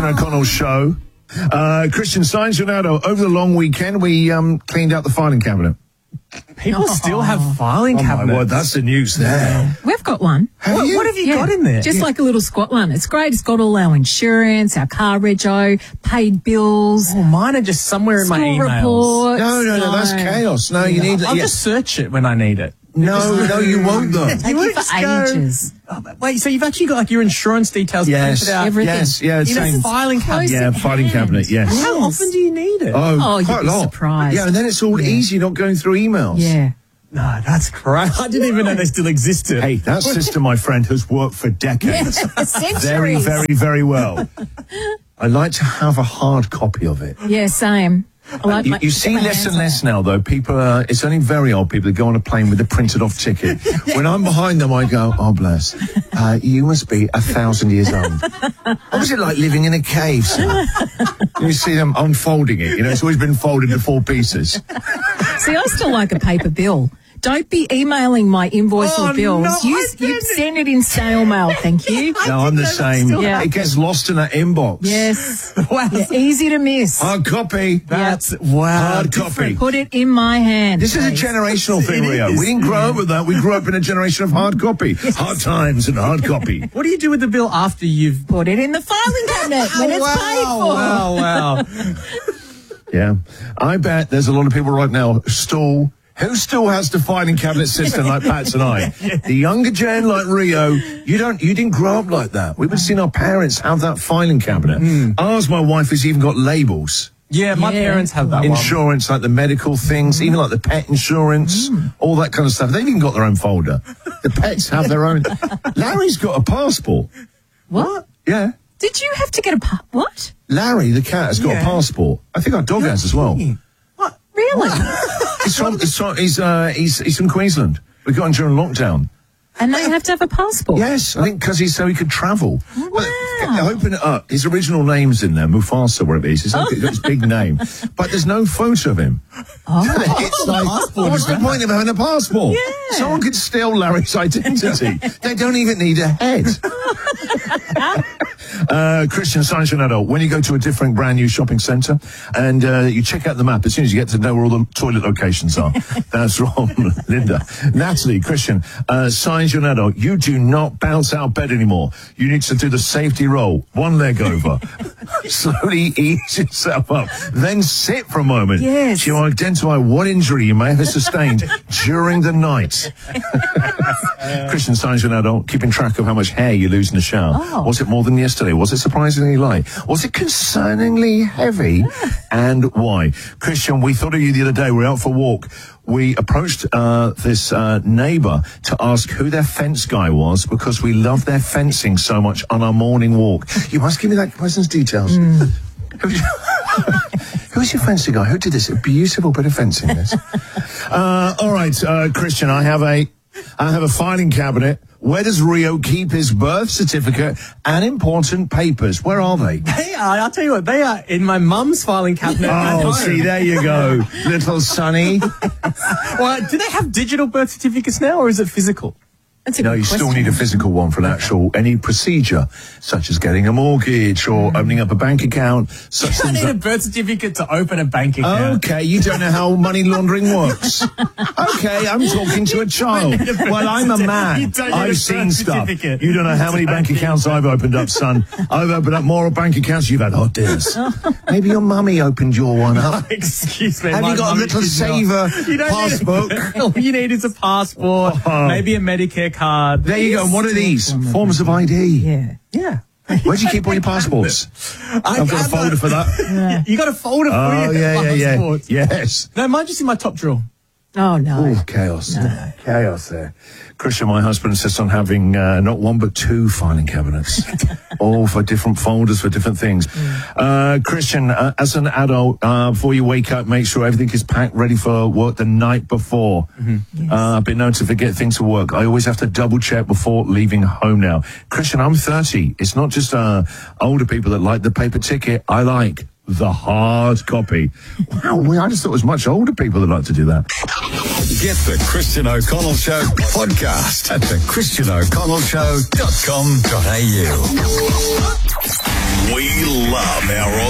Christian O'Connell Show. Christian, Science Ronaldo, over the long weekend, we cleaned out the filing cabinet. People still have filing cabinets. My word, that's the news there. We've got one. What have you got in there? Just like a little squat one. It's great. It's got all our insurance, our car rego, paid bills. Oh, mine are just somewhere in my school emails. reports. No, that's chaos. No, you need... I'll just search it when I need it. No, you won't, though. Take you for ages. Wait, so you've actually got like your insurance details printed out? Everything. Yes, yeah. In a filing cabinet? Yeah, filing cabinet, yes. How often do you need it? Oh, you'd quite be a lot. surprised. Yeah, and then it's all easy not going through emails. Yeah. No, that's great. I didn't even know they still existed. Hey, that system, my friend, has worked for decades. Very, very, very well. I like to have a hard copy of it. Yeah, same. You see less and less now, though. People, it's only very old people that go on a plane with a printed off ticket. When I'm behind them, I go, oh, bless. You must be 1,000 years old. What was it like living in a cave, sir? You see them unfolding it. You know, it's always been folded into 4 pieces. See, I still like a paper bill. Don't be emailing my invoice or bills. No, you send it in snail mail, thank you. No, I'm the same. Yeah. It gets lost in that inbox. Yes. Wow. Yeah, easy to miss. Hard copy. That's, wow. Hard copy. Put it in my hand. This is a generational thing, Rio. We didn't grow up with that. We grew up in a generation of hard copy. Hard times and hard copy. What do you do with the bill after you've... Put it in the filing cabinet when it's paid for. Wow. Yeah. I bet there's a lot of people right now who still has the filing cabinet system like Pat and I? The younger gen like Rio, you didn't grow up like that. We've seen our parents have that filing cabinet. Ours, my wife, has even got labels. Yeah, my parents have that Insurance, like the medical things, even like the pet insurance, all that kind of stuff. They've even got their own folder. The pets have their own. Larry's got a passport. What? Yeah. Did you have to get what? Larry, the cat, has got a passport. I think our dog has as well. What? Really? He's from Queensland. We got him during lockdown. And they have to have a passport? Yes, I think because so he could travel. Wow. But, open it up. His original name's in there, Mufasa, whatever it is. It's like his big name. But there's no photo of him. It's like, what's the point of having a passport? Yeah. Someone could steal Larry's identity. They don't even need a head. Christian Science Ronaldo, when you go to a different brand new shopping centre and you check out the map, as soon as you get to know where all the toilet locations are. That's wrong, Linda. Natalie, Christian, Science Ronaldo, you do not bounce out of bed anymore. You need to do the safety roll, one leg over. Slowly ease yourself up. Then sit for a moment to identify what injury you may have sustained during the night. Christian Science Ronaldo, keeping track of how much hair you lose in the shower. Was it more than yesterday? Was it surprisingly light? Was it concerningly heavy? And why? Christian, we thought of you the other day. We were out for a walk. We approached this neighbour to ask who their fence guy was because we love their fencing so much on our morning walk. You must give me that person's details. Who's your fencing guy? Who did this? A beautiful bit of fencing, this. All right, Christian, I have a filing cabinet. Where does Rio keep his birth certificate and important papers? Where are they? They are, I'll tell you what, they are in my mum's filing cabinet. Oh, see, there you go. Little Sonny. Well, do they have digital birth certificates now, or is it physical? No, you still need a physical one for any procedure, such as getting a mortgage or opening up a bank account. You don't need a birth certificate to open a bank account. Okay, you don't know how money laundering works. Okay, I'm talking to a child. Well, I'm a man. I've seen stuff. You don't know how many bank accounts I've opened up, son. I've opened up more bank accounts you've had. Oh, dear. Maybe your mummy opened your one up. Excuse me. Have you got a little saver passbook? All you need is a passport, maybe a Medicare card. There you go. And what are these? Forms of ID. Yeah. Where do you keep all your passports? I've got a folder for that. Yeah. You got a folder for your passports? Yes. No, mine just in my top drawer. Oh, no. Oh, chaos. No. Chaos there. Christian, my husband, insists on having not one but 2 filing cabinets, all for different folders for different things. Christian, as an adult, before you wake up, make sure everything is packed ready for work the night before. Yes. I've been known to forget things for work. I always have to double check before leaving home now. Christian, I'm 30. It's not just older people that like the paper ticket. I like the hard copy. Wow, I just thought it was much older people that like to do that. Get the Christian O'Connell Show podcast at thechristianoconnellshow.com.au. We love our